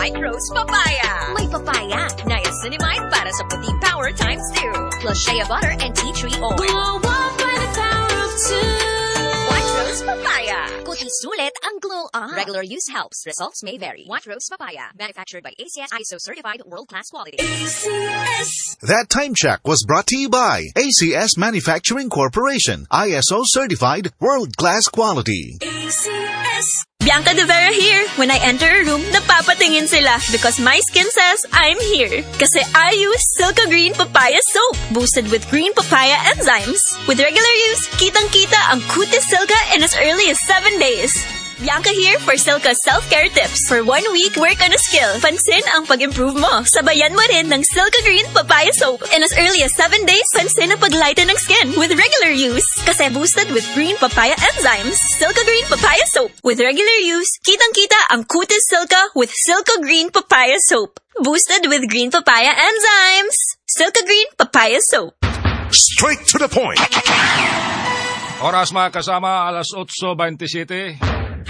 White Rose Papaya. May papaya, niacinamide para sa puting power times 2. Plus shea butter and tea tree oil. Glow up by the power of 2. White Rose Papaya. Kuti sulit ang glow up. Regular use helps. Results may vary. White Rose Papaya. Manufactured by ACS ISO certified world-class quality. ACS. That time check was brought to you by ACS Manufacturing Corporation, ISO certified world-class quality. ACS. Bianca De Vera here. When I enter a room, napapatingin sila because my skin says I'm here. Kasi I use Silka Green Papaya Soap, boosted with green papaya enzymes. With regular use, kitang-kita ang kutis Silka in as early as 7 days. Bianca here for Silka self-care tips. For 1 week, work on a skill. Pansin ang pag-improve mo. Sabayan mo rin ng Silka Green Papaya Soap. In as early as 7 days, pansin ang pag-lighten ng skin with regular use. Kasi boosted with green papaya enzymes. Silka Green Papaya Soap. With regular use, kitang-kita ang kutis Silka with Silka Green Papaya Soap. Boosted with green papaya enzymes. Silka Green Papaya Soap. Straight to the point. Oras mga kasama, alas 8:27.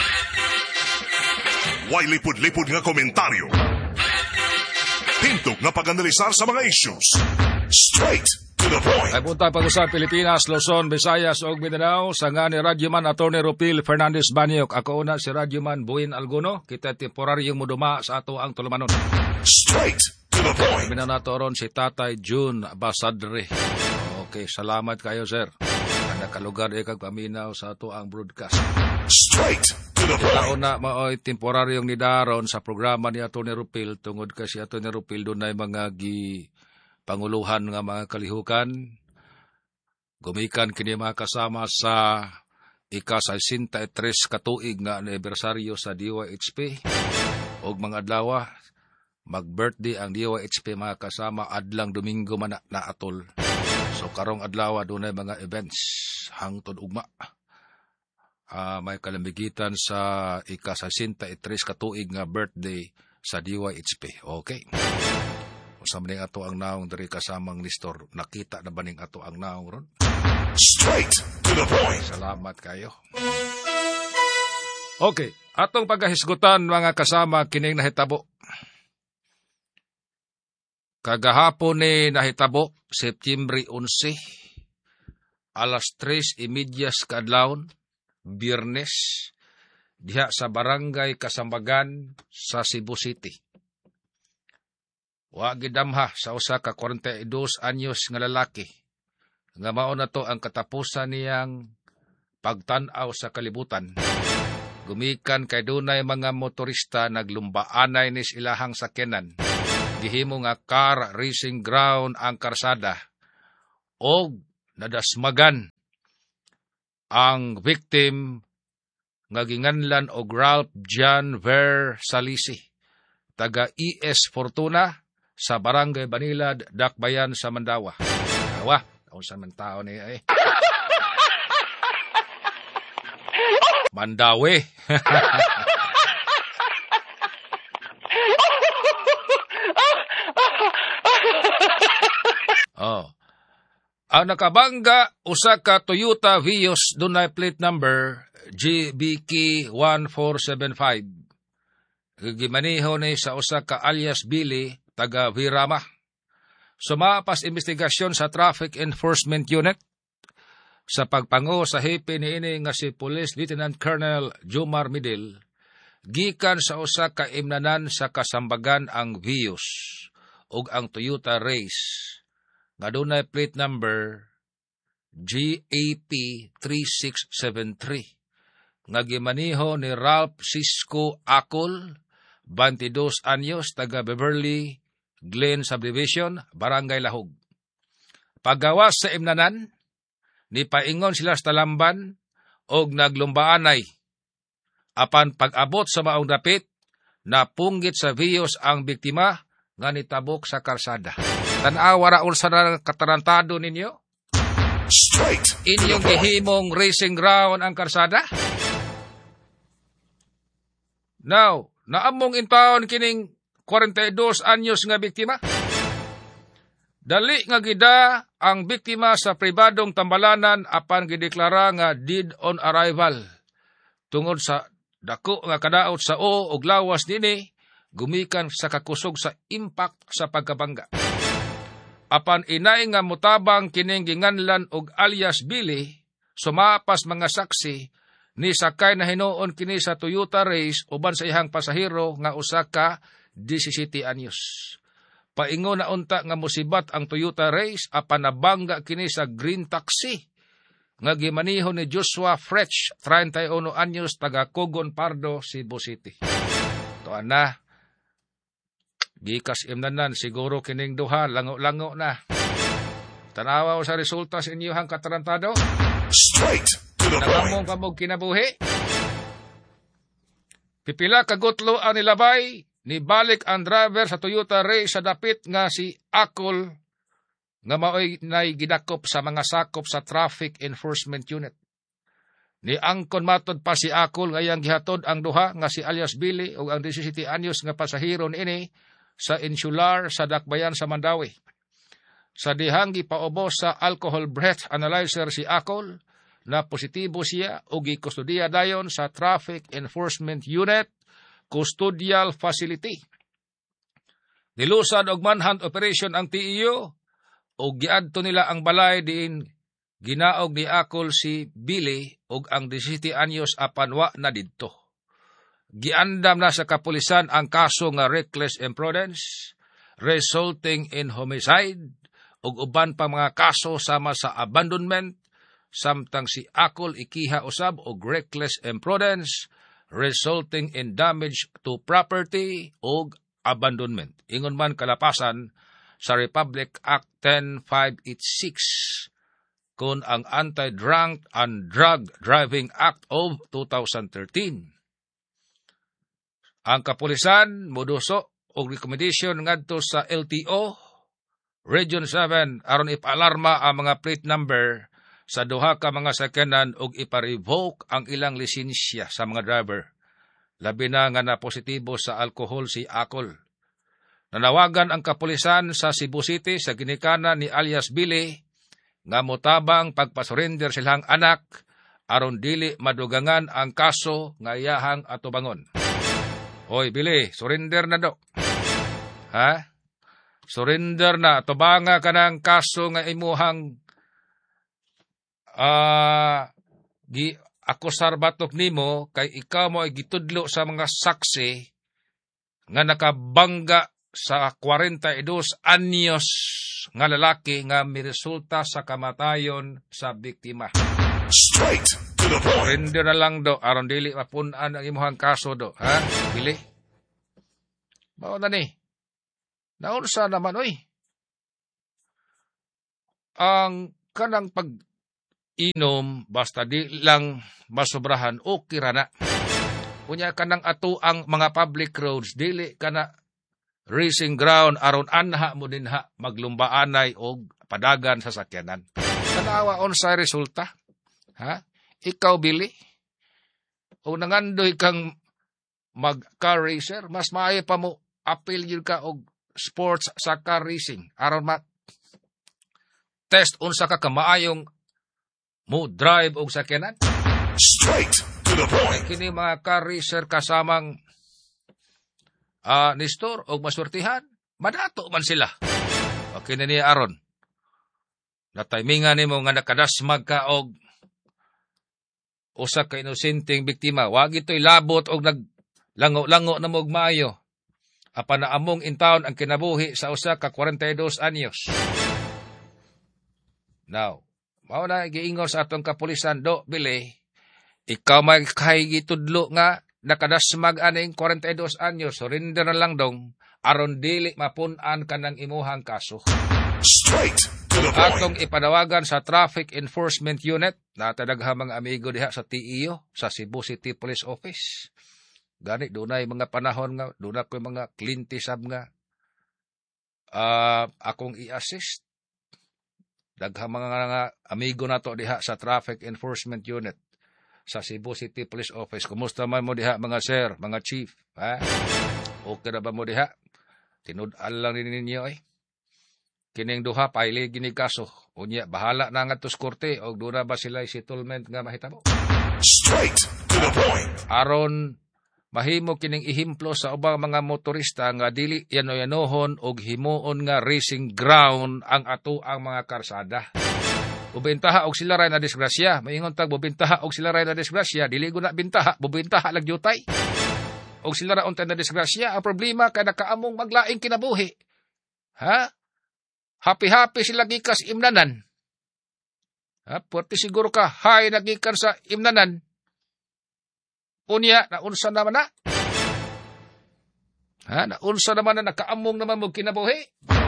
Way lipod-lipod nga komentaryo. Tintog nga pag-analisar sa mga issues. Straight to the point. Ay punta pag-usap Pilipinas, Luzon, Visayas ug Mindanao sa nga ni Radyoman Atty. Rupil Fernandez Baniok. Ako una si Radyoman Buin Alguno. Kita temporaryong muduma sa ato ang tulumanon. Straight to the point. Minanatoron si Tatay June Basadre. Okay, salamat kayo sir. Nakalugar ikag paminaw sa ato ang broadcast. Straight to the point. Kauna maoy temporaryong nidaron sa programa ni Atty. Rupil tungod kasi Atty. Rupil dunay mga panguluhan nga mga kalihukan. Gumikan kini mga kasama sa ika-63 katuig nga anibersaryo sa DYHP og mga adlaw mag-birthday ang DYHP mga kasama adlang Domingo man na atol. So karong adlaw dunay mga events hangtod ugma. May kalambigitan sa ika-63 katuig nga birthday sa DYHP. Okay. Usa man ato ang naong diri kasamang listor. Nakita na ba ning ato ang naong ron? Straight to the point. Salamat kayo. Okay, atong pagkahisgutan mga kasama kining nahitabo. Kagahapon ni nahitabo September 11 alas 3:30 kadlawon Biyernes diha sa Barangay Kasambagan sa Cebu City. Wa gidamha sa usa ka 42 anyos nga lalaki nga mao na to ang katapusan niyang pagtan-aw sa kalibutan. Gumikan kay dunay mga motorista naglumbaanay ni ilahang sakyanan. Gihimo nga car racing ground ang karsada og nadasmagan ang victim nga ginganlan og Ralph John Ver Salisi, taga ES Fortuna sa Barangay Banilad, Dakbayan sa Mandawa. Awa, unsa man tao niya eh. Mandawi. Oh. Ang nakabangga usa ka Toyota Vios dunay plate number GBK 1475. Gimaniho ni sa usa ka alias Billy taga Virama. Sumapas investigasyon sa Traffic Enforcement Unit sa pagpango sa hepe niini nga si Police Lieutenant Colonel Jomar Midil. Gikan sa usa ka imnanan sa Kasambagan ang Vios ug ang Toyota Race nga dunay plate number GAP 3673 nga gimaniho ni Ralph Cisco Acol, 22 anyos, taga Beverly Glen Subdivision, Barangay Lahog. Paggawas sa imnanan, nipaingon sila sa talamban og naglumbaanay. Apan pag-abot sa maong dapit, napunggit sa Vios ang biktima nga nitabok sa karsada. Tanawa raon sa katarantado ninyo? Straight. Inyong gihimong racing ground ang karsada? Now, naamong intaon kining 42 anyos nga biktima? Dali nga gida ang biktima sa pribadong tambalanan apan gideklara nga dead on arrival. Tungod sa dako nga kadaot sa o ug lawas nini, gumikan sa kakusog sa impact sa pagkabangga. Apan inay nga mutabang kining ginganlan og alias Billy, sumapas mga saksi, ni sakay na hinuon kini sa Toyota Race uban sa ihang pasahero nga usa ka 17 anyos. Paingon na unta nga musibat ang Toyota Race apan nabangga kini sa green taxi nga gimanihon ni Joshua Fretch, 31 anyos, taga Cogon Pardo, Cebu City. Tuan na, gikas imnanan, siguro kining duha, lango-lango na. Tanawa sa resulta sa inyong katarantado? Straight to the point. Nagamong kamog kinabuhi? Pipila kagutlo ang nilabay, nibalik ang driver sa Toyota Race sa dapit nga si Akol, nga maoy nay gidakop sa mga sakop sa Traffic Enforcement Unit. Ni angkon matod pa si Akol ngayang gihatod ang duha nga si alias Billy ug ang 17 anyos nga pasahero niini sa Insular sa Dakbayan sa Mandawi. Sa dihang gipaubos sa alcohol breath analyzer si Akol, na positibo siya ug gikustudiya dayon sa Traffic Enforcement Unit Custodial Facility. Nilusad og manhunt operation ang TEU ug giadto nila ang balay diin ginaog ni Akol si Billy ug ang 17 anyos apan wa na didto. Giandam na sa kapulisan ang kaso nga reckless imprudence resulting in homicide ug uban pa mga kaso sama sa abandonment, samtang si Akol ikiha usab og reckless imprudence resulting in damage to property ug abandonment. Ingon man kalapasan sa Republic Act 10586 kun ang Anti-Drunk and Drug Driving Act of 2013. Ang kapulisan moduso og recommendation ngadto sa LTO Region 7 aron ipaalarma ang mga plate number sa duha ka mga sakyanan ug ipa-revoke ang ilang lisensya sa mga driver. Labi na nga na positibo sa alkohol si Akol. Nanawagan ang kapulisan sa Cebu City sa ginikanan ni alias Billy nga motabang pagpasurrender silang anak aron dili madugangan ang kaso nga iyahang atubangon. Hoy Billy, surrender na do. Ha? Surrender na, tubanga ka ng kaso nga imuhang akusar batok nimo kay ikaw mo ay gitudlo sa mga saksi nga nakabangga sa 42 anyos nga lalaki nga miresulta sa kamatayon sa biktima. Straight to the point. Surrender na lang do, aron dili mapunan ang imuhang kaso do. Ha? Bili? Bao na ni? Naunsa naman, oy? Ang kanang pag-inom, basta di lang masobrahan, okay ra na. Kunya kanang ato ang mga public roads, dili ka na racing ground, aron anha mo din ha, maglumbaanay o padagan sa sakyanan. Tanawa on sa resulta. Ha? Ikaw, Billy? O nangandoy kang mag-car racer, mas maayo pa mo appeal yun ka og sports sa car racing. Aron test unsa ka kamaayong mo drive og sakyanan. Straight to the point. Kini mga car racer kasamang Nestor og maswertihan, madato man sila. Okay na niya aron. Nataymingan nimo nga nakadasmag ka og usa ka inosenteng biktima. Wag ito'y labot og naglango-lango na mog maayo. Apan na among intawon ang kinabuhi sa usa ka 42 anyos. Now, mao na giingos atong kapulisan do, Billy. Ikaw may kahigitudlo nga nakadasmag aning 42 anyos. Surrender na lang dong aron dili mapun-an kanang imuhang kaso. Straight to the point. Atong ipadawagan sa Traffic Enforcement Unit na tadaghang mga amigo diha sa TEO sa Cebu City Police Office. Gani dunay mga panahon nga dunay ko mga klintisab nga akong i-assist. Daghang mga amigo nato diha sa Traffic Enforcement Unit sa Cebu City Police Office. Kumusta man mo diha mga sir, mga chief, ha? Okay na ba mo diha? Tinud-an lang ninyo eh. Kining duha paili gini kaso. Unya bahala na nga tos korte og duna ba sila settlement nga mahitabo. Straight to the point. Aron mahimo kining ihimplo sa ubang mga motorista nga dili yano-yanohon og himuon nga racing ground ang ato ang mga karsada. Bubintaha og sila ray na disgrasya, maingon tag bubintaha og sila ray na disgrasya, dili guna bintaha, bubintaha lag yutay. Og sila ra untay na disgrasya, ang problema kay nakaamong maglaing kinabuhi. Ha? Happy-happy sila gikas imnanan. Ha? Puwerte siguro ka, hay nagikan sa imnanan. Unya, naunsa naman na? Ha? Naunsa naman na nakaamong naman mo kinabuhi?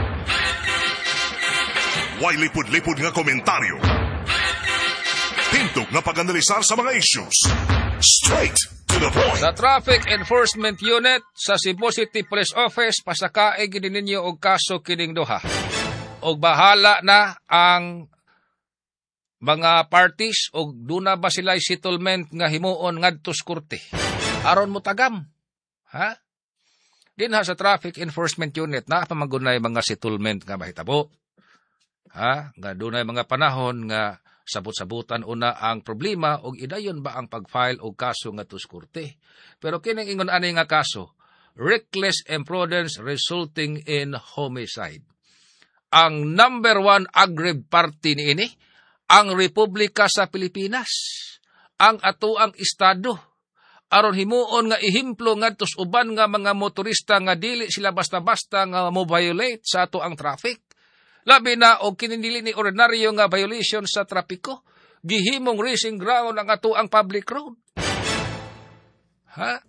Way lipod-lipod nga komentaryo. Hintog nga pag-analisar sa mga issues. Straight to the point. Sa Traffic Enforcement Unit sa Cebu City Police Office, pasakae gini ninyo og kaso kining duha. Og bahala na ang mga parties og duna ba sila settlement nga himuon ngadto sa korte. Aron mo tagam. Ha? Dinha sa Traffic Enforcement Unit na pamagunay mga settlement nga mahitabo. Ha? Nga dunay mga panahon nga sabot-sabutan una ang problema og idayon ba ang pag-file og kaso ngadto sa korte. Pero kining ingon ani nga kaso, reckless imprudence resulting in homicide. Ang number 1 aggrieved party niini ang Republika sa Pilipinas, ang atoang estado, aron himuon nga ihimplo ngadto sa uban nga mga motorista nga dili sila basta-basta nga mo-violate sa atoang traffic. Labi na og kinindili ni ordinaryo nga violation sa trapiko, gihimong racing ground ang atoang public road. Ha?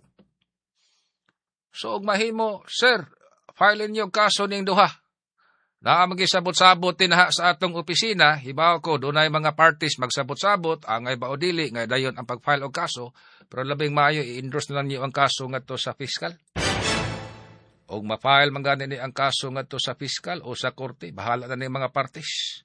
So og mahimo, sir, file niyo kaso ning duha. Na magisabot-sabot tinha sa atong opisina, hibaw ko dunay mga parties magsabot-sabot, angay ba o dili nga dayon ang pag-file og kaso, pero labing maayo i-endorse na lang niyo ang kaso ngadto sa fiscal. Og ma-file man gani ni ang kaso ngadto sa fiscal o sa korte, bahala na ni mga parties.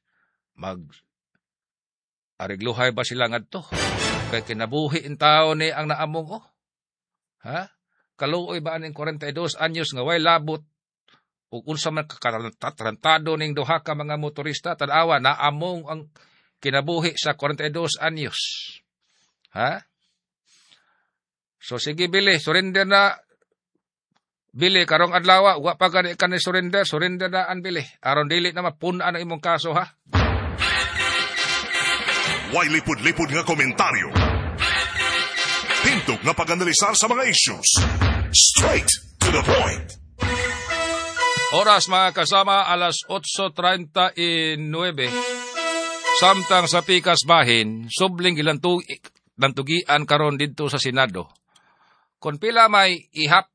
Arigluhay ba sila ngadto? Kay kinabuhi in tao ni ang naamong o. Ha? Kaluoy ba aning 42 anyos nga way labot ug unsa man katarantado ning duha ka mga motorista tan-awa naamong ang kinabuhi sa 42 anyos. Ha? So sige bili, surrender na. Bili karong adlaw, wa pa gani ka ni surrender na ang bili. Aron dili na mapun-an ang imong kaso ha. Way lipod-lipod nga komentaryo. Hintog nga pag-analisar sa mga issues. Straight to the point. Oras mga kasama, alas 8:39. Samtang sa pikas bahin, subling ilantugian karon didto sa Senado. Kung pila may ihap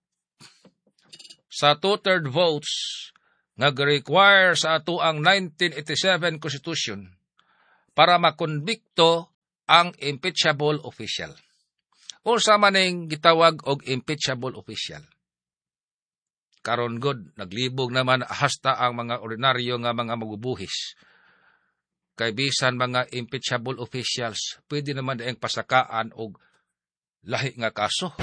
sa 2/3 votes nga require sa ato ang 1987 Constitution para makonbikto ang impeachable official. Unsa man ning gitawag og impeachable official? Karon god naglibog naman hasta ang mga ordinaryo nga mga magubuhis. Kay bisan mga impeachable officials, pwede naman daing pasakaan og lahi nga kaso.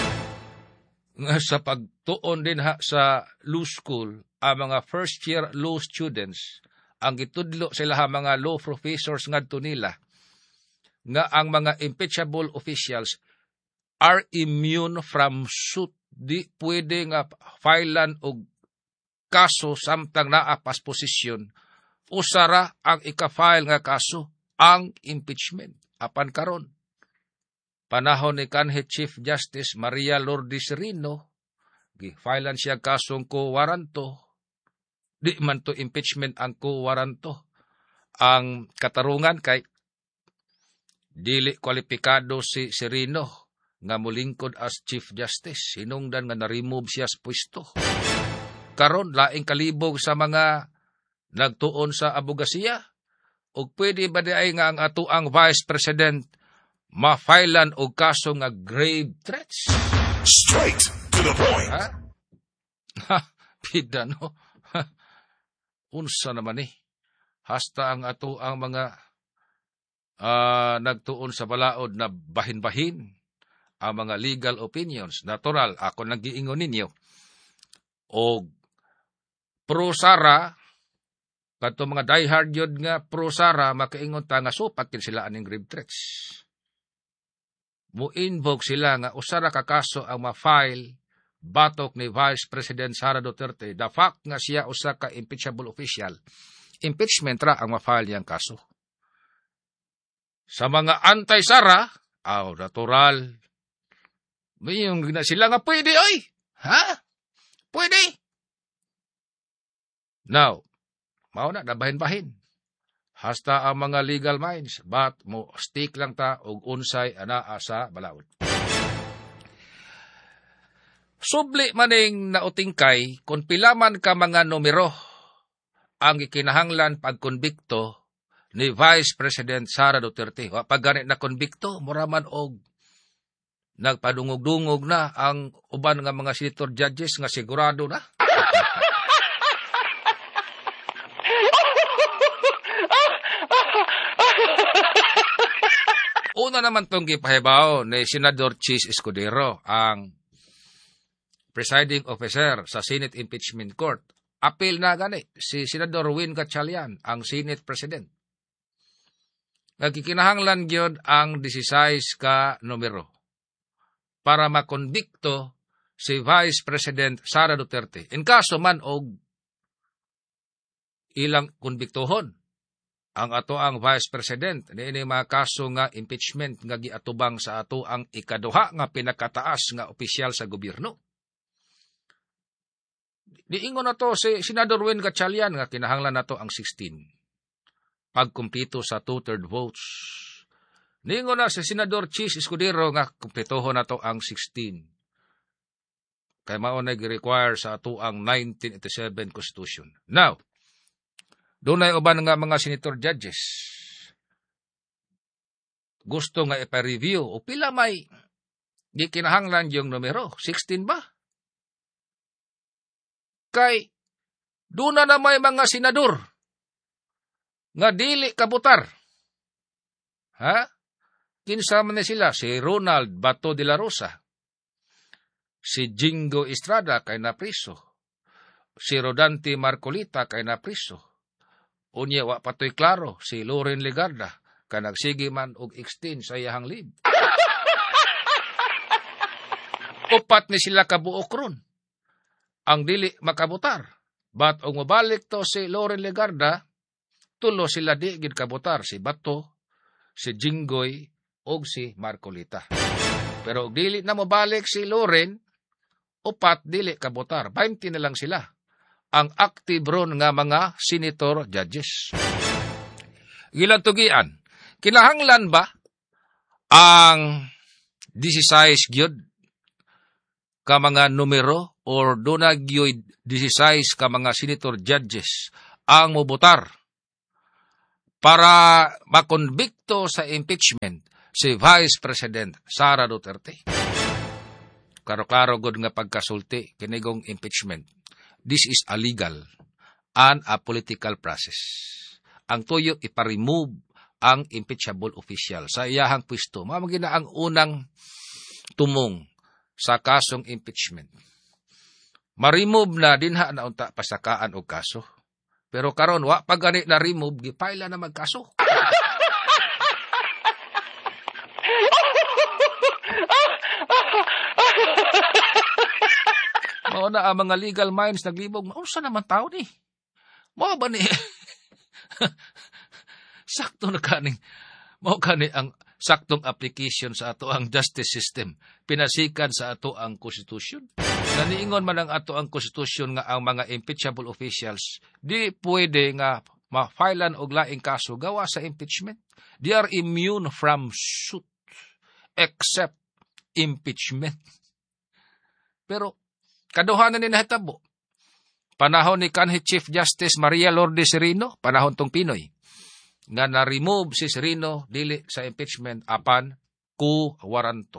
Nga sa pagtuon din sa law school, ang mga first year law students, ang gitudlo sila mga law professors ngadto nila, nga ang mga impeachable officials are immune from suit. Di pwede nga filean og kaso samtang naa pas posisyon. Usara ang ika-file nga kaso, ang impeachment. Apan karon panahon ni kanhi Chief Justice Maria Lourdes Serino, gi-filean siya kasong co-waranto. Di man to impeachment ang co-waranto. Ang katarungan kay dili kwalipikado si Serino nga mulingkod as Chief Justice. Hinungdan nga na-remove siya sa pwesto. Karon laing kalibog sa mga nagtuon sa abogasiya. O pwede ba di ay nga ang atuang Vice President ma-filean og kaso nga grave threats? Straight to the point. Ha? Ha? Pida, no? Unsa naman eh. Hasta ang atuang mga nagtuon sa balaod na bahin-bahin ang mga legal opinions. Natural, ako nag-iingon ninyo. O pro-Sara, kato mga diehard yun nga pro-Sara, makaingon ta nga supakin sila aning grave threats. Mo-invoke sila nga usara ka kaso ang ma-file batok ni Vice President Sara Duterte. The fact nga siya usa ka impeachable official, impeachment ra ang ma-file niyang kaso. Sa mga anti-Sara, natural. May yung sila nga pwede, oy! Ha? Pwede! Now, mauna, nabahin-bahin. Hasta ang mga legal minds, but mo stick lang ta og unsay anaa sa balaod. Subli maning nautingkay, kung pilaman ka mga numero, ang ikinahanglan pagkonbikto ni Vice President Sara Duterte. Pag ganit na konbikto, muraman og nagpadungog-dungog na ang uban nga mga senator judges nga sigurado na. Una naman tong gipahibaw ni Senador Chis Escudero, ang presiding officer sa Senate Impeachment Court. Apil na gani si Senador Win Gatchalian, ang Senate President. Nagkikinahanglan gyud ang 16 ka numero para makonbikto si Vice President Sara Duterte. In kaso man og ilang konbiktohon ang ato ang Vice President, niini mga kaso nga impeachment nga giatubang sa ato ang ikaduha nga pinakataas nga opisyal sa gobyerno. Diingon na to si Senador Win Gatchalian nga kinahanglan nato ang 16. Pagkumpleto sa 2/3 votes. Niingon na si Senador Chis Escudero nga kumpletohon nato ang 16. Kay mao na gi-require sa ato ang 1987 Constitution. Now, dunay uban nga mga senator judges gusto nga ipa-review o pila may gikinahanglan yung numero. 16 ba? Kay duna na may mga senador nga dili kabutar. Ha? Kinsa man sila, si Ronald Bato de la Rosa, si Jingo Estrada kay napriso, si Rodante Marcolita kay napriso, unya wa patoy klaro si Loren Legarda kay nagsige man og extend sa iyahang leave. Upat ni sila kabuok ron ang dili makabutar. But og mabalik to si Loren Legarda, tulo sila di gid kabutar, si Bato, si Jinggoy, o si Marcolita. Pero dili na mabalik si Loren, upat dili kabutar. 20 na lang sila ang active ron nga mga senator judges. Gilantugian, kinahanglan ba ang 16 gyud ka mga numero or duna gyud 16 ka mga senator judges ang mobotar para makonbikto sa impeachment si Vice President Sara Duterte? Klaro-klaro gud nga pagkasulti kinigong impeachment. This is a legal and a political process. Ang tuyo ipa-remove ang impeachable official sa iyahang pwesto. Mamagina ang unang tumong sa kasong impeachment. Ma-remove na dinha na unta pasakaan og kaso. Pero karon wa pa gani na remove, gipaila na magkaso. Mao na ang mga legal minds naglibog, unsa naman tao ni? Mao ba ni? Sakto na kaning mao kani ang saktong application sa ato ang justice system. Pinasikan sa ato ang constitution. Naniingon man ang ato ang constitution nga ang mga impeachable officials di pwede nga ma-filean og laing kaso gawa sa impeachment. They are immune from suit except impeachment. Pero kaduhanan ni nahitabo. Panahon ni kanhi Chief Justice Maria Lourdes Serino, panahon tong Pinoy, nga na-remove si Serino dili sa impeachment apan ku waranto.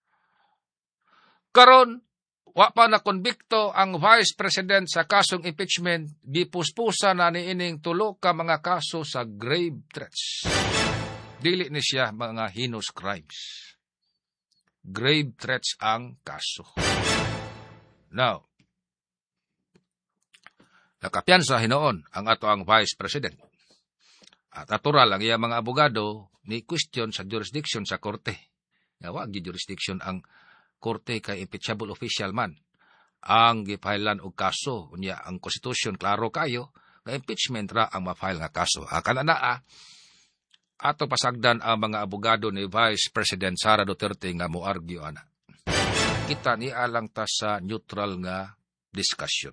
Karon wa pa na konbikto ang Vice President sa kasong impeachment, gipuspusa na niining tulo ka mga kaso sa grave threats. Dili ni siya mga heinous crimes. Grave threats ang kaso. Now, nakapiyansa hinoon ang ato ang Vice President. At natural ang iya mga abogado ni question sa jurisdiction sa korte. Nga wa gyud jurisdiction ang korte kay impeachable official man ang gipailan og kaso. Unya ang konstitusyon klaro kayo nga impeachment ra ang ma-file nga kaso. Kanana ato pasagdan ang mga abogado ni Vice President Sara Duterte nga moargyo ana. Kita ni alang ta sa neutral nga discussion.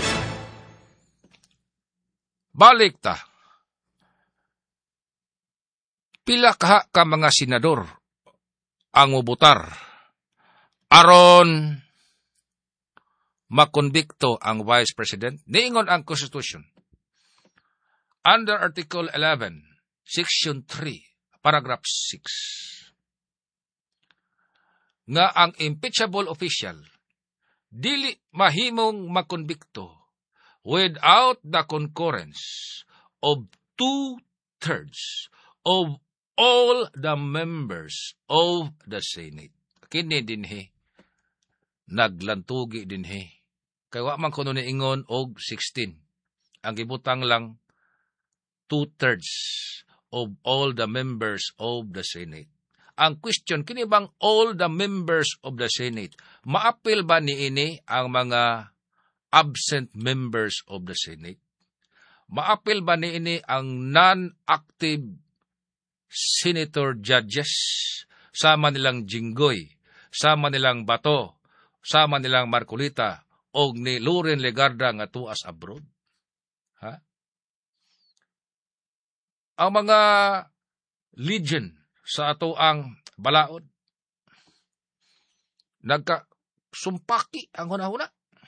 Balik ta. Pila ka mga senador ang mubutar aron makonbikto ang Vice President. Niingon ang Constitution. Under Article 11, Section 3, Paragraph 6, nga ang impeachable official dili mahimong makonbikto without the concurrence of 2/3 of all the members of the Senate. Kini dinhi naglantugi dinhi. Kay wa man kuno niingon og 16. Ang gibutang lang 2/3 of all the members of the Senate. Ang question, kini bang all the members of the Senate? Maapil ba niini ang mga absent members of the Senate? Maapil ba niini ang non-active senator judges? Sama nilang Jinggoy, sama nilang Bato, sama nilang Marcolita, o ni Loren Legarda nga tuas abroad? Ha? Ang mga legion sa ato ang balaod, nagkasumpaki ang hunahuna.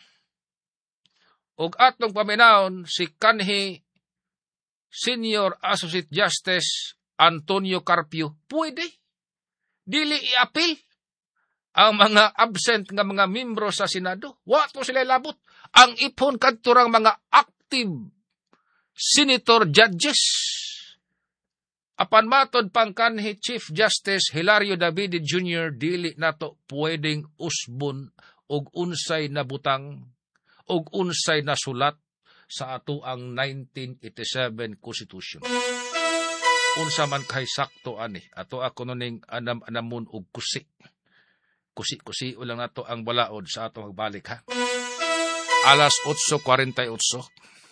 Og atong paminaon si kanhi Senior Associate Justice Antonio Carpio, pwede. Dili i-appeal ang mga absent nga mga membro sa Senado. Wa to sila labot. Ang ipon kadturang mga active senator judges. Apan matod pang kanhi Chief Justice Hilario Davide Jr. dili nato pwedeng usbon og unsay na butang og unsay na sulat sa ato ang 1987 Constitution. Unsa man kay sakto ani ato ako nuning anamun og kusi. Kusi ulang nato ang balaod sa ato magbalik ha. Alas 8:48.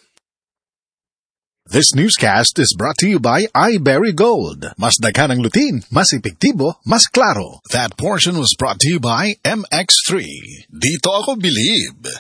This newscast is brought to you by iBerry Gold. Mas daghan ang lutin, mas epektibo, mas klaro. That portion was brought to you by MX3. Dito ako believe.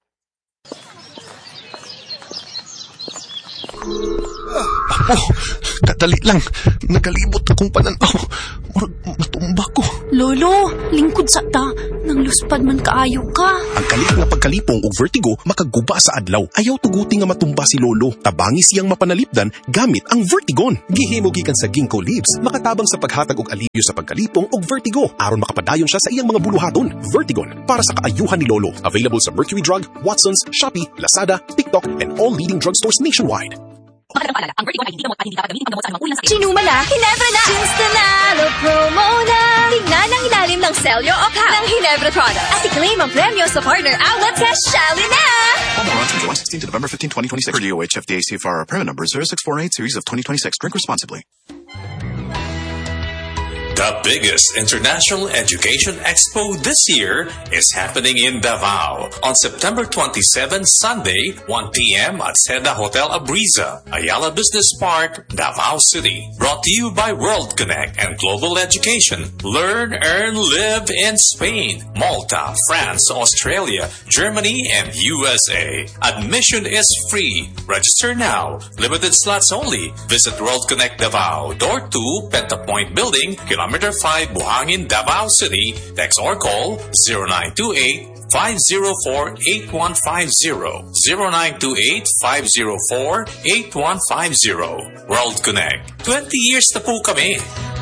Apo, kadali lang. Nagalibot akong pananaw. Murag matumba ko. Lolo, lingkod sa ta. Nang luspad man kaayo ka. Ang kalit nga pagkalipong og vertigo makaguba sa adlaw. Ayaw tuguti nga matumba si Lolo. Tabangi siyang mapanalipdan gamit ang Vertigon. Gihimo gikan sa ginkgo leaves, makatabang sa paghatag og alivio sa pagkalipong og vertigo aron makapadayon siya sa iyang mga buluhaton. Vertigon para sa kaayuhan ni Lolo. Available sa Mercury Drug, Watson's, Shopee, Lazada, TikTok, and all leading drugstores nationwide. Ang Vertigon ay hindi gamot at hindi dapat gamitin panggamot sa anumang uri ng sakit. Sinumala, Hinebra na! Sinstanalo promo na! Tingnan ang ilalim ng selyo o pow ng Hinebra products. At i-claim ang premyo sa partner outlet Cashali na! Promo runs from July 16 to November 15, 2026. Per DOH FDA CFR permit number 0648 series of 2026. Drink responsibly. The biggest international education expo this year is happening in Davao on September 27, Sunday, 1 p.m. at Seda Hotel Abriza, Ayala Business Park, Davao City. Brought to you by World Connect and Global Education. Learn, earn, live in Spain, Malta, France, Australia, Germany, and USA. Admission is free. Register now. Limited slots only. Visit World Connect Davao, Door 2, Pentapoint Building, Kilometer 5, Buhangin, Davao City. Text or call 0928-504-8150. 0928-504-8150. World Connect. 20 years na po kami.